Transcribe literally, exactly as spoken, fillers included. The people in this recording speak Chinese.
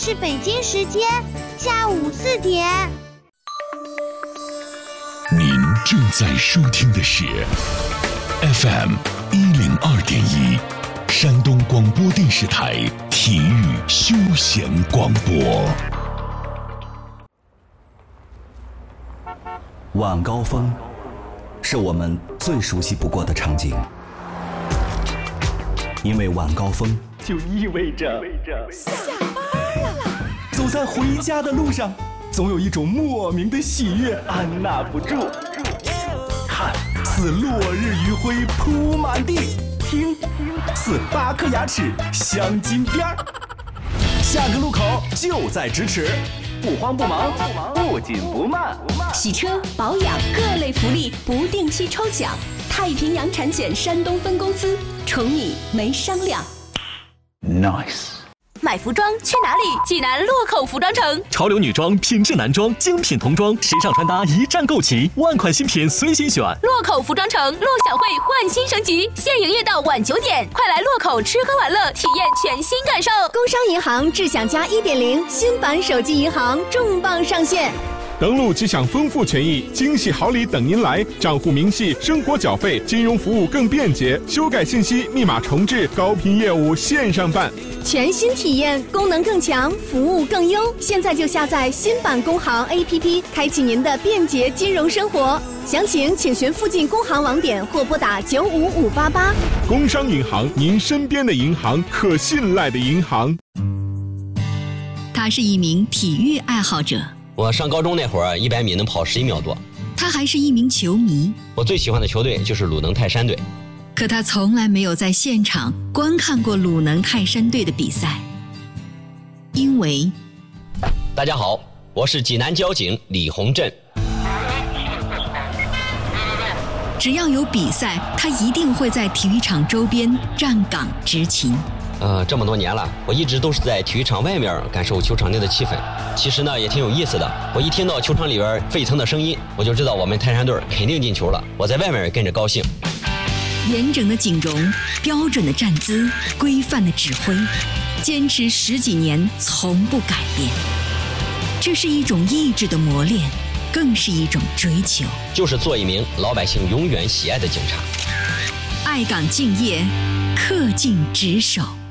是北京时间下午四点。 您正在收听的是 F M 一零二点一，山东广播电视台体育休闲广播。 晚高峰是我们最熟悉不过的场景，因为晚高峰就意味着下班了。走在回家的路上，总有一种莫名的喜悦按捺不住。看，似落日余晖铺满地；听，似八颗牙齿镶金边儿。下个路口就在咫尺，不慌不忙，不紧不慢。 洗车保养各类福利不定期抽奖，太平洋产险山东分公司，宠你没商量。 Nice。 买服装去哪里？济南洛口服装城， 潮流女装、品质男装、精品童装，时尚穿搭一站购齐，万款新品随心选。 洛口服装城陆小慧焕新升级，现营业到晚九点，快来洛口吃喝玩乐，体验全新感受。 工商银行智享加 一点零 新版手机银行重磅上线。 登录即享丰富权益，惊喜好礼等您来！账户明细、生活缴费、金融服务更便捷，修改信息、密码重置、高频业务线上办， 全新体验，功能更强，服务更优。现在就下载新版工行 A P P， 开启您的便捷金融生活。详情请询附近工行网点或拨打九五五八八。 工商银行，您身边的银行，可信赖的银行。 他是一名体育爱好者。 我上高中那会儿，一百米能跑十一秒多。 他还是一名球迷。 我最喜欢的球队就是鲁能泰山队。 可他从来没有在现场观看过鲁能泰山队的比赛，因为…… 大家好，我是济南交警李洪振。 只要有比赛，他一定会在体育场周边站岗执勤。 呃，这么多年了，我一直都是在体育场外面感受球场内的气氛。其实呢，也挺有意思的。我一听到球场里边沸腾的声音，我就知道我们泰山队肯定进球了。我在外面跟着高兴。 严整的景容，标准的站姿，规范的指挥，坚持十几年从不改变。这是一种意志的磨练，更是一种追求。 就是做一名老百姓永远喜爱的警察。 爱岗敬业，恪尽职守。